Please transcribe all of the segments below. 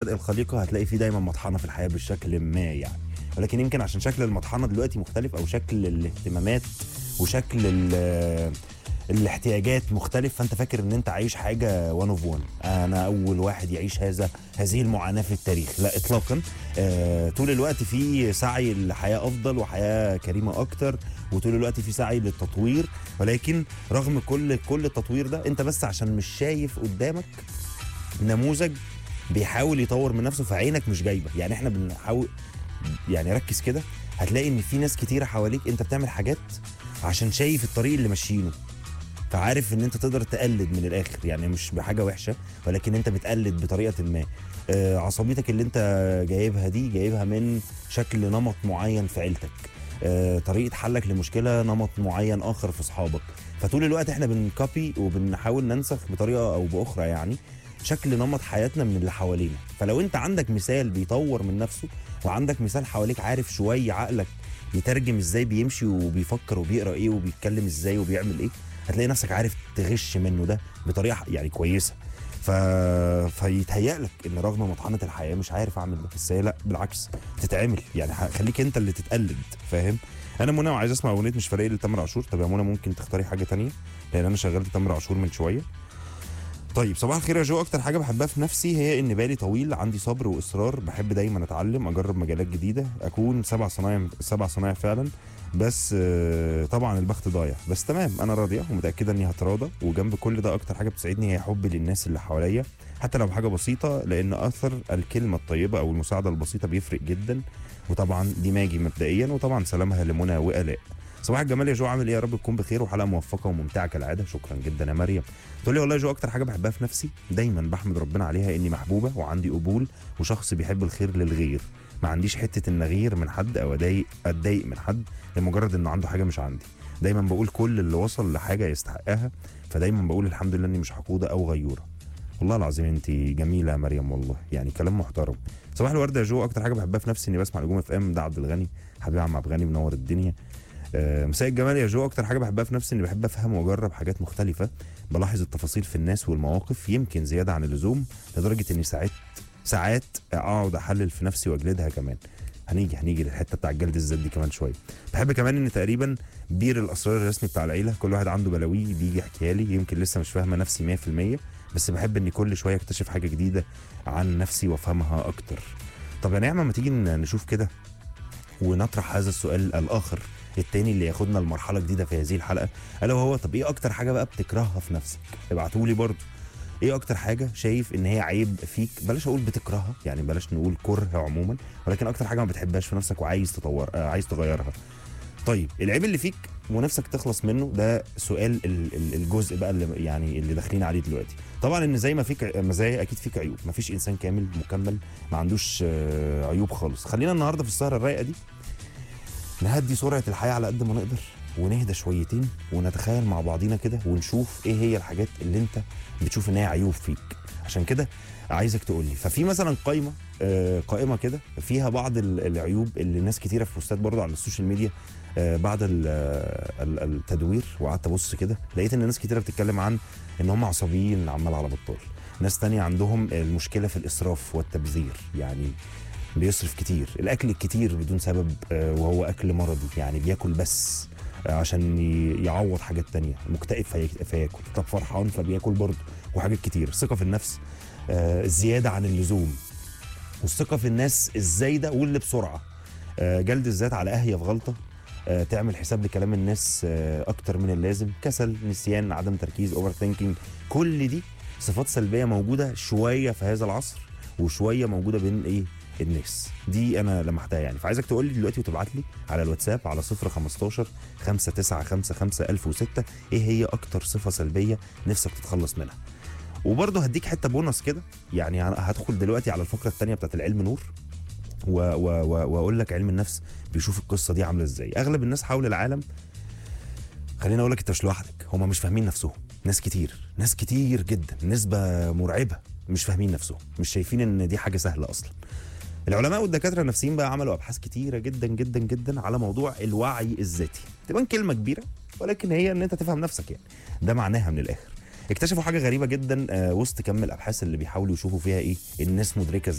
خلق الخليقه هتلاقي فيه دايما مطحنه في الحياه بالشكل ما يعني، ولكن يمكن عشان شكل المطحنه دلوقتي مختلف، او شكل الاهتمامات وشكل الاحتياجات مختلف، فانت فاكر ان انت عايش حاجه وان اوف وان، انا اول واحد يعيش هذه المعاناه في التاريخ. لا اطلاقا. طول الوقت في سعي لحياه افضل وحياه كريمه اكتر، وطول الوقت في سعي للتطوير، ولكن رغم كل التطوير ده انت بس عشان مش شايف قدامك نموذج بيحاول يطور من نفسه، فعينك مش جايبه. يعني احنا بنحاول، يعني ركز كده هتلاقي ان في ناس كتيره حواليك انت بتعمل حاجات عشان شايف الطريق اللي ماشيينه، فعارف ان انت تقدر تقلد من الاخر، يعني مش بحاجه وحشه ولكن انت بتقلد بطريقه ما. عصبيتك اللي انت جايبها دي جايبها من شكل نمط معين في عيلتك، طريقه حلك لمشكله نمط معين اخر في اصحابك. فطول الوقت احنا بنكوبي وبنحاول ننسخ بطريقه او باخرى يعني شكل نمط حياتنا من اللي حوالينا. فلو انت عندك مثال بيطور من نفسه، وعندك مثال حواليك عارف شويه عقلك يترجم ازاي بيمشي وبيفكر وبيقرا ايه وبيتكلم ازاي وبيعمل ايه، هتلاقي نفسك عارف تغش منه ده بطريقه يعني كويسه. فيتهيأ لك ان رغم مطحنه الحياه مش عارف اعمل ده، بس هي لا بالعكس تتعمل. يعني خليك انت اللي تتقلد، فاهم؟ انا منى وعايز اسمع اغنيه مش فارق لي لتامر عاشور. طب يا منى ممكن تختاري حاجه تانية لان انا شغلت تامر عاشور من شويه. طيب صباح الخير يا جو، اكتر حاجه بحبها في نفسي هي ان بالي طويل، عندي صبر واصرار، بحب دايما اتعلم اجرب مجالات جديده، اكون سبع صنايع فعلا. بس طبعا البخت ضايع، بس تمام انا راضيه ومتاكده اني هتراضى. وجنب كل ده اكتر حاجه بتسعدني هي حبي للناس اللي حواليا حتى لو بحاجه بسيطه، لان اثر الكلمه الطيبه او المساعده البسيطه بيفرق جدا. وطبعا دي ماجي مبدئيا، وطبعا سلامها لمنى والاء. صباح الجمال يا جو، عامل ايه؟ يا رب تكون بخير وحلقه موفقه وممتعه كالعاده. شكرا جدا يا مريم. تقول لي والله يا جو اكتر حاجه بحبها في نفسي دايما بحمد ربنا عليها اني محبوبه وعندي قبول وشخص بيحب الخير للغير. ما عنديش حته ان اغير من حد او اتضايق من حد لمجرد انه عنده حاجه مش عندي. دايما بقول كل اللي وصل لحاجه يستحقها، فدايما بقول الحمد لله اني مش حقوده او غيوره. والله العظيم انت جميله يا مريم، والله يعني كلام محترم. صباح الورد يا جو، اكتر حاجه بحبها في نفسي اني بسمع نجوم اف ام. ده عبد الغني حبيبي عم عبد الغني منور الدنيا. مساء الجمال يا جو، اكتر حاجه بحبها في نفسي اني بحب افهم واجرب حاجات مختلفه، بلاحظ التفاصيل في الناس والمواقف يمكن زياده عن اللزوم لدرجه اني ساعات اقعد احلل في نفسي واجلدها كمان. هنيجي للحته بتاع الجلد الذات دي كمان شويه. بحب كمان ان تقريبا بير الاسرار الرسمي بتاع العيله، كل واحد عنده بلاويه بيجي يحكيها لي، يمكن لسه مش فاهمه نفسي 100%، بس بحب اني كل شويه اكتشف حاجه جديده عن نفسي وافهمها اكتر. طب يا نعمه ما تيجي نشوف كده ونطرح هذا السؤال الاخر التاني اللي ياخدنا لمرحله جديده في هذه الحلقه، الا وهو طب ايه اكتر حاجه بقى بتكرهها في نفسك؟ ابعتولي برضو ايه اكتر حاجه شايف ان هي عيب فيك، بلاش اقول بتكرهها يعني بلاش نقول كره عموما، ولكن اكتر حاجه ما بتحبهاش في نفسك وعايز عايز تغيرها. طيب العيب اللي فيك ونفسك تخلص منه، ده سؤال الجزء بقى اللي يعني اللي داخلين عليه دلوقتي. طبعا ان زي ما فيك مزايا اكيد فيك عيوب، ما فيش انسان كامل مكمل ما عندوش عيوب خالص. خلينا النهارده في السهره الرايقه دي نهدي سرعه الحياه على قد ما نقدر ونهدى شويتين ونتخيل مع بعضينا كده ونشوف ايه هي الحاجات اللي انت بتشوف ان هي عيوب فيك. عشان كده عايزك تقول لي، ففي مثلا قائمه كده فيها بعض العيوب اللي ناس كتيره في بوستات برضه على السوشيال ميديا بعد التدوير، وقعدت ابص كده لقيت ان ناس كتيره بتتكلم عن ان هم عصبيين عمال على بطال. ناس تانية عندهم المشكله في الاسراف والتبذير، يعني بيصرف كتير، الاكل الكتير بدون سبب وهو اكل مرضي، يعني بياكل بس عشان يعوض حاجات تانية، مكتئب فياكل، طب فرحان فبياكل برضه، وحاجات كتير. الثقه في النفس الزياده عن اللزوم، والثقه في الناس الزايده واللي بسرعه، جلد الذات على اهيف غلطه، تعمل حساب لكلام الناس اكتر من اللازم، كسل، نسيان، عدم تركيز، اوفر ثينكينج. كل دي صفات سلبيه موجوده شويه في هذا العصر وشويه موجوده بين ايه الناس دي، انا لمحتها يعني. فعايزك تقول لي دلوقتي وتبعت لي على الواتساب على 015 5955 1006 ايه هي اكتر صفه سلبيه نفسك تتخلص منها. وبرضه هديك حته بونص كده، يعني هدخل دلوقتي على الفقره الثانيه بتاعت العلم نور واقول لك علم النفس بيشوف القصه دي عامله ازاي. اغلب الناس حول العالم، خليني اقول لك انت مش لوحدك، هم مش فاهمين نفسهم. ناس كتير جدا، نسبه مرعبه مش فاهمين نفسهم، مش شايفين ان دي حاجه سهله اصلا. العلماء والدكاتره النفسيين بقى عملوا ابحاث كتيره جدا جدا جدا على موضوع الوعي الذاتي. تبان كلمه كبيره ولكن هي ان انت تفهم نفسك، يعني ده معناها من الاخر. اكتشفوا حاجه غريبه جدا وسط كم الابحاث اللي بيحاولوا يشوفوا فيها ايه الناس مدركه ازاي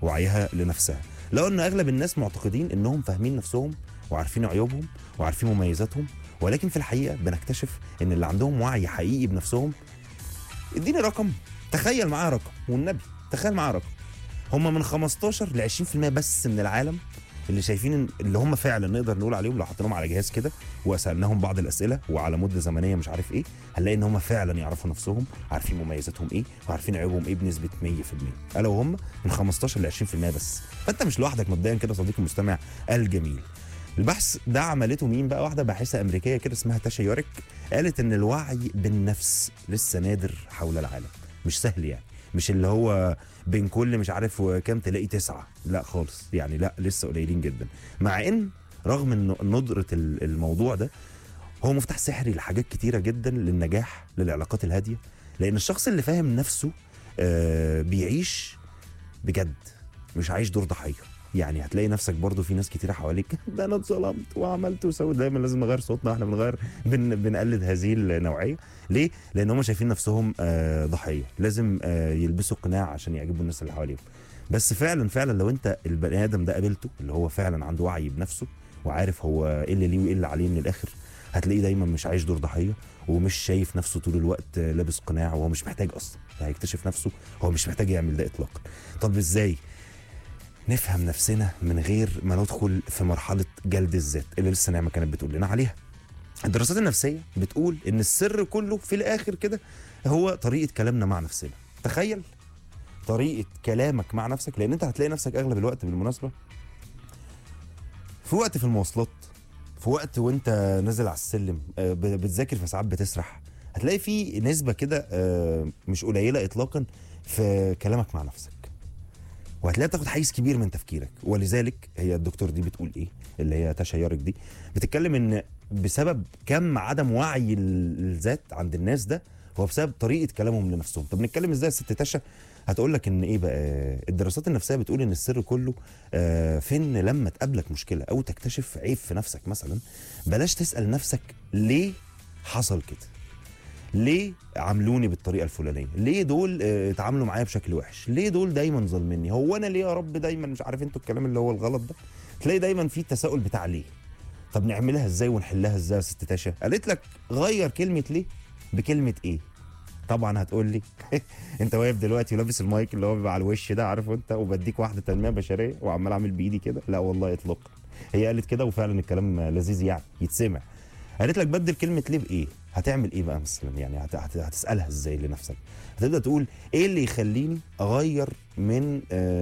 وعيها لنفسها. لو ان اغلب الناس معتقدين انهم فاهمين نفسهم وعارفين عيوبهم وعارفين مميزاتهم، ولكن في الحقيقه بنكتشف ان اللي عندهم وعي حقيقي بنفسهم، اديني رقم، تخيل معايا رقم والنبي، تخيل معايا رقم، هم من 15 ل 20% بس من العالم اللي شايفين اللي هم فعلا نقدر نقول عليهم لو حطيناهم على جهاز كده وسالناهم بعض الاسئله وعلى مده زمنيه مش عارف ايه، هنلاقي ان هم فعلا يعرفوا نفسهم، عارفين مميزاتهم ايه وعارفين عيوبهم ايه بنسبه 100%، الا وهم من 15 ل 20% بس. فانت مش لوحدك مبدئيا كده صديقي المستمع الجميل. البحث ده عملته مين بقى؟ واحده باحثه امريكيه كده اسمها تاشا يوريك، قالت ان الوعي بالنفس لسه نادر حول العالم، مش سهل يعني، مش اللي هو بين كل مش عارف كام تلاقي 9، لا خالص يعني، لا لسه قليلين جدا. مع ان رغم ان ندرة الموضوع ده هو مفتاح سحري لحاجات كتيرة جدا للنجاح، للعلاقات الهادية، لان الشخص اللي فاهم نفسه بيعيش بجد، مش عايش دور ضحية. يعني هتلاقي نفسك برضو في ناس كتيرة حواليك ده انا اتظلمت وعملت وسويت، دايما لازم نغير صوتنا، احنا بنقلد هذه النوعية. ليه؟ لان هم شايفين نفسهم ضحية، لازم يلبسوا قناع عشان يعجبوا الناس اللي حواليهم. بس فعلا فعلا لو انت البني ادم ده قابلته، اللي هو فعلا عنده وعي بنفسه وعارف هو ايه اللي ليه وايه اللي عليه من الاخر، هتلاقيه دايما مش عايش دور ضحية ومش شايف نفسه طول الوقت لابس قناع، وهو مش محتاج اصلا، هيكتشف نفسه هو مش محتاج يعمل ده اطلاقا. طب ازاي نفهم نفسنا من غير ما ندخل في مرحلة جلد الذات اللي لسه نعمة كانت بتقول لنا عليها؟ الدراسات النفسية بتقول ان السر كله في الاخر كده هو طريقة كلامنا مع نفسنا. تخيل طريقة كلامك مع نفسك، لان انت هتلاقي نفسك اغلب الوقت بالمناسبة في وقت في المواصلات، في وقت وانت نازل على السلم بتذاكر فساعات بتسرح، هتلاقي في نسبة كده مش قليلة اطلاقا في كلامك مع نفسك، وهتلاقيها بتاخد حيز كبير من تفكيرك. ولذلك هي الدكتور دي بتقول ايه، اللي هي تاشا يوريك دي، بتتكلم ان بسبب كم عدم وعي الذات عند الناس ده هو بسبب طريقه كلامهم لنفسهم. طب نتكلم ازاي يا ست تاشا؟ هتقول لك ان ايه بقى، الدراسات النفسيه بتقول ان السر كله في ان لما تقابلك مشكله او تكتشف عيب في نفسك مثلا، بلاش تسال نفسك ليه حصل كده، ليه عاملوني بالطريقه الفلانيه، ليه دول اتعاملوا معايا بشكل وحش، ليه دول دايما ظالميني، هو انا ليه يا رب دايما مش عارف انتوا الكلام اللي هو الغلط ده. تلاقي دايما في التساؤل بتاع ليه. طب نعملها ازاي ونحلها ازاي يا ست تاشا؟ قالت لك غير كلمه ليه بكلمه ايه. طبعا هتقول لي انت واقف دلوقتي ولابس المايك اللي هو بيبقى على الوش ده، عارفه انت، وبديك واحده تنميه بشريه وعمال اعمل بايدي كده، لا والله اطلاقا. هي قالت كده وفعلا الكلام لذيذ يعني يتسمع. قالت لك بدل كلمه ليه بايه. هتعمل ايه بقى مثلا؟ يعني هتسالها ازاي لنفسك؟ هتبدا تقول ايه اللي يخليني اغير من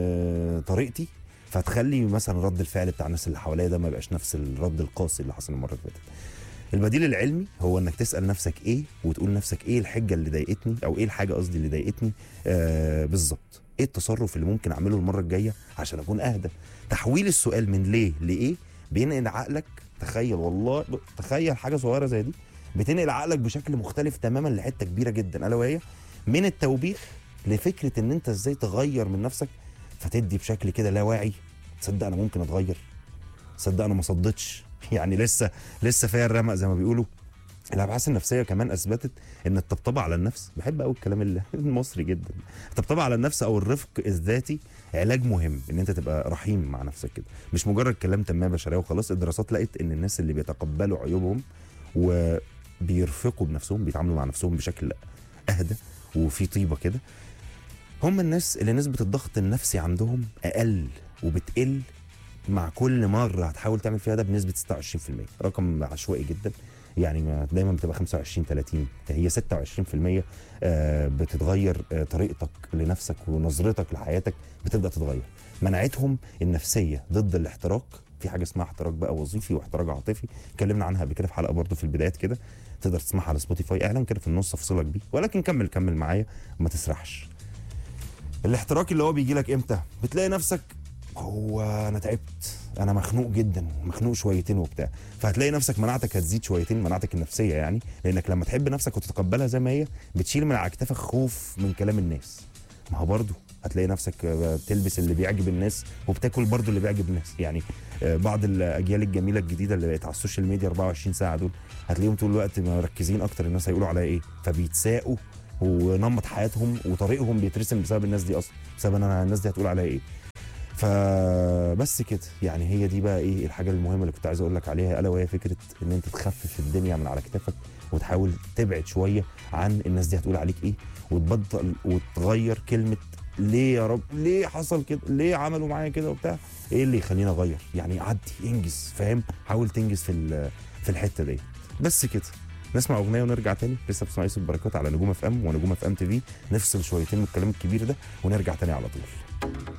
طريقتي فتخلي مثلا رد الفعل بتاع الناس اللي حواليا ده ما يبقاش نفس الرد القاسي اللي حصل المره اللي فاتت. البديل العلمي هو انك تسال نفسك ايه، وتقول لنفسك ايه الحجه اللي ضايقتني، او ايه الحاجه قصدي اللي ضايقتني بالظبط، ايه التصرف اللي ممكن اعمله المره الجايه عشان اكون اهدى. تحويل السؤال من ليه لايه بينقل عقلك، تخيل والله، تخيل حاجه صغيره زي دي بتنقل عقلك بشكل مختلف تماما لحته كبيره جدا، الا وهي من التوبيخ لفكره ان انت ازاي تغير من نفسك، فتدي بشكل كده لا واعي تصدق انا ممكن اتغير، تصدق انا ما صدتش، يعني لسه فيها الرمق زي ما بيقولوا. الابحاث النفسيه كمان اثبتت ان الطبطبه على النفس، بحب قوي الكلام المصري جدا، الطبطبه على النفس او الرفق الذاتي علاج مهم، ان انت تبقى رحيم مع نفسك كده، مش مجرد كلام تنميه بشريه وخلاص. الدراسات لقت ان الناس اللي بيتقبلوا عيوبهم وبيرفقوا بنفسهم، بيتعاملوا مع نفسهم بشكل اهدى وفي طيبه كده، هم الناس اللي نسبه الضغط النفسي عندهم اقل وبتقل مع كل مره هتحاول تعمل فيها ده بنسبه 26%. رقم عشوائي جدا يعني، دايما بتبقى 25 30، هي 26% بتتغير طريقتك لنفسك ونظرتك لحياتك بتبدا تتغير. مناعتهم النفسيه ضد الاحتراق، في حاجه اسمها احتراق بقى وظيفي واحتراق عاطفي، اتكلمنا عنها قبل كده في حلقه برضو في البدايات كده، تقدر تسمعها على سبوتيفاي، اعلان كده في النص افصلك بيه، ولكن كمل معايا وما تسرحش. الاحتراق اللي هو بيجي لك امتى؟ بتلاقي نفسك هو انا تعبت، انا مخنوق جدا، مخنوق شويتين وبتاع، فهتلاقي نفسك مناعتك هتزيد شويتين، مناعتك النفسيه يعني، لانك لما تحب نفسك وتتقبلها زي ما هي بتشيل من على اكتافك خوف من كلام الناس. ما هو برضه هتلاقي نفسك بتلبس اللي بيعجب الناس وبتاكل برضه اللي بيعجب الناس يعني. بعض الاجيال الجميله الجديده اللي بقت على السوشيال ميديا 24 ساعه دول، هتلاقيهم طول الوقت مركزين اكتر الناس هيقولوا عليا ايه، فبيتساقوا ونمط حياتهم وطريقهم بيترسم بسبب الناس دي اصلا، بسبب ان انا الناس دي هتقول عليا ايه. فبس كده يعني، هي دي بقى ايه الحاجه المهمه اللي كنت عايز اقول لك عليها، الا وهي فكره ان انت تخفف الدنيا من على كتافك، وتحاول تبعد شويه عن الناس دي هتقول عليك ايه، وتبطل وتغير كلمه ليه يا رب، ليه حصل كده، ليه عملوا معايا كده وبتاع، ايه اللي يخليني اغير يعني، عدي انجز، فاهم؟ حاول تنجز في الحته دي. بس كده. نسمع اغنيه ونرجع تاني. لسه بتسمع يوسف بركات على نجوم اف ام ونجوم اف ام تي في. نفصل شويتين من الكلام الكبير ده ونرجع تاني على طول.